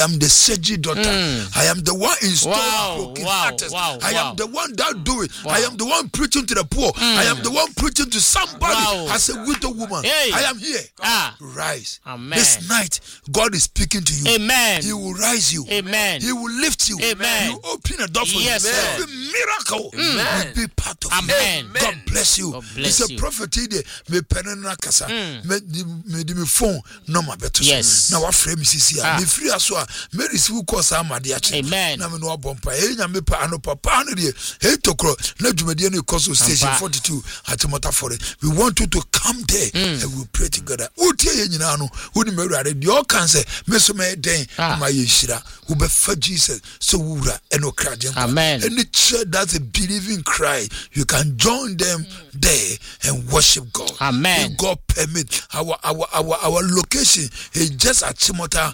am the surgery doctor. I am the one installing broken artists. I am the one that do it. I am the one preaching to the poor. I am the one preaching to somebody as a widow woman. I am here. Rise. Amen. This night, God is speaking to you. Amen. He will rise you. Amen. He will lift you. Amen. He will open a door for Yes, you. sir. Every miracle will be part of Amen. you. God bless you. God bless It's a you. prophet here. Me penena kasa. Me di me phone no ma beto. Yes. Na wa frame sisi a. Me free aso a. Me receive call sa amade ache. Amen. Na me no abompa. Enya me pa ano papa no de. Hey tokro. Na dwumade no Koso station 42 at Motafore. We want you to come there and we'll pray together. Utie ye nyina no. Woni me wurade de o kan se me so me den ma ye hira. Wo be fa Jesus so wura eno kraje. Amen. Any church that's a believing cry, you can join them there and worship God. Amen. If God permit our location is just at Chimota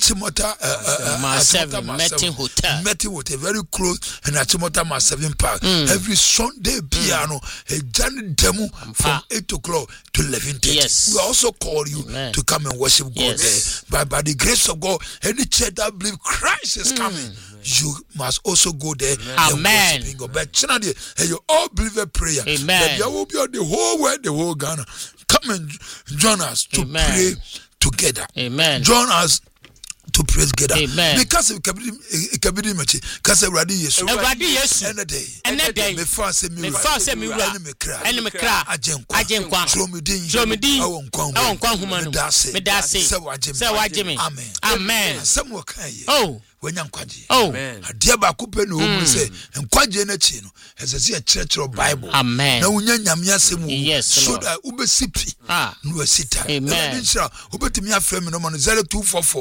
Meeting Hotel. Meeting Hotel, very close, and at Chimota Ma 7 Park. Every Sunday piano a journey demo from 8 o'clock to 11:30. Yes. We also call you to come and worship God there. By the grace of God, any church that believe Christ is coming, you must also go there and worship God. But you all believe a prayer. Amen. There will be the whole world, the whole Ghana. Come and join us to pray together. Amen. Join us to pray together. Amen. Because it can be much. Because everybody yes. Any day. Me fast me cry. Ajenkwa. Dromedin. Awon kwa huma no. Me dase. Se wajeme. Amen. Some wo kan ye. Oh. Wanya nkwaje. Amen. Ade ba kupe no mu se nkwaje na chi no. Esese e church Bible. Amen. Na wonya nyame asem so that ubesipi. No wasita. Amen. Ubetimi afrem no 0244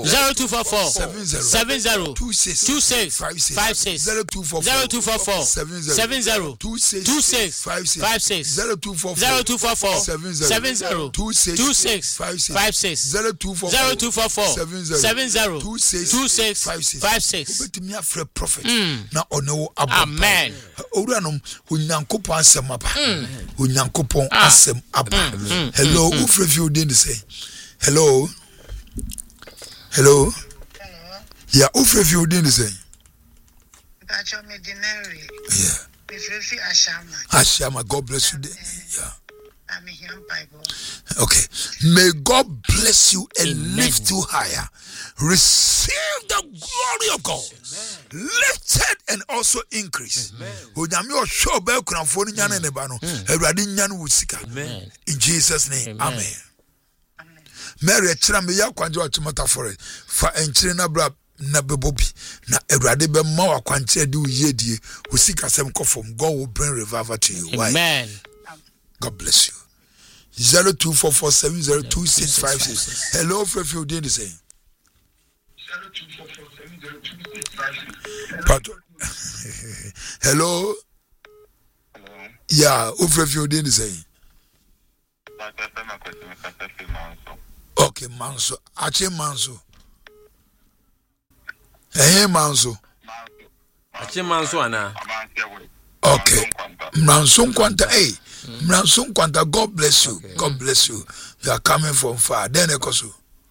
70 26 56 0244 70 26 56 0244 70 26 56 0244 70 26 56 ubetimi afre prophet na ono abo. Amen. Owuranom onyankopon asem aba. Onyankopon asem aba. Hello, ufrefi odin say. Hello. Yeah, ufrefi odin say. Yeah. Ashama, God bless you. Yeah. Okay. May God bless you and lift you higher. Receive the glory of God. Lifted and also increase. In Jesus' name. Amen. Mary Chram ya kwanjo achimota for it. For enchirina bra na bebobi na Ewurade be ma wa kwanche de uyedie usika sem kofom. God will bring revival to you. Amen. God bless you. 0244702656. Hello, Frefi Odin is saying. 0244702656. Hello. Yeah, Frefi Odin is saying. Okay, Manso. Ache Manso. Hey, Manso. Ache Manso ana. Okay. Mranson Kwanta, hey. Mranson Kwanta, God bless you. Okay. God bless you. You are coming from far. Then Ekosu.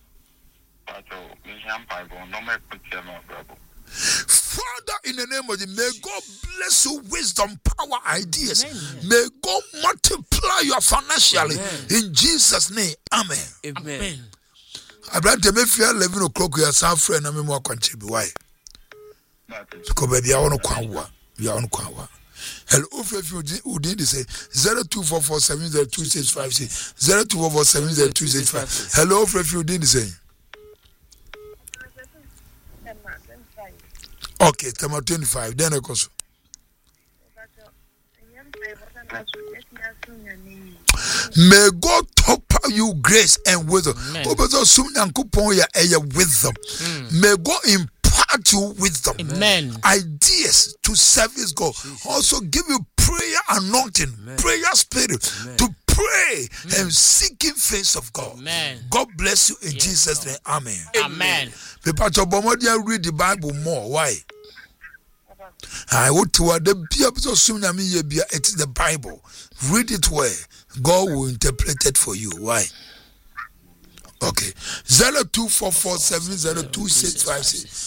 Father, in the name of Jesus, may God bless you, wisdom, power, ideas. Amen. May God multiply you financially. Amen. In Jesus' name. Amen. Amen. Abraham, if you are 11 o'clock, you are some friend, and I'm more contribute. Why? Because baby, I want to kwa. You are on kwa. Hello, if you did say 0244702656 0244702656. Hello, if you did say. Okay, Tema 25. Then I go. May God top you grace and wisdom. Wisdom. May God impart you wisdom. Amen. Ideas to service God. Also give you prayer anointing, prayer spirit to pray and seeking face of God. Amen. God bless you in Jesus' name. Amen. Amen. People read the Bible more. Why? I would to the it is the Bible. Read it well. God will interpret it for you. Why? Okay. 0244702656.